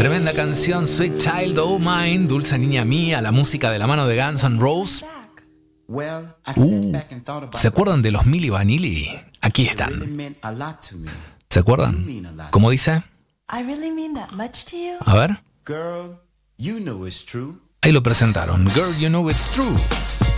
Tremenda canción, Sweet Child O' Mine, Dulce Niña Mía, la música de la mano de Guns N' Roses. ¿Se acuerdan de los Milli Vanilli? Aquí están. ¿Se acuerdan? ¿Cómo dice? A ver. Ahí lo presentaron. Girl, you know it's true.